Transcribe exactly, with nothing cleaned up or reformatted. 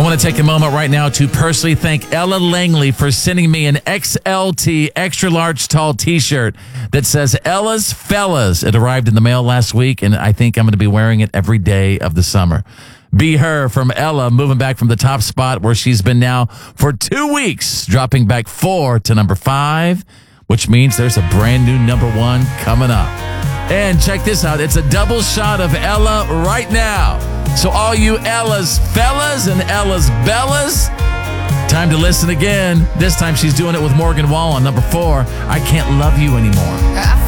want to take a moment right now to personally thank Ella Langley for sending me an X L T extra large tall t-shirt that says Ella's Fellas. It arrived in the mail last week, and I think I'm going to be wearing it every day of the summer. Be Her from Ella, moving back from the top spot where she's been now for two weeks, dropping back four to number five, which means there's a brand new number one coming up. And check this out. It's a double shot of Ella right now. So all you Ella's Fellas and Ella's Bellas, time to listen again. This time she's doing it with Morgan Wall on number four, I Can't Love You Anymore.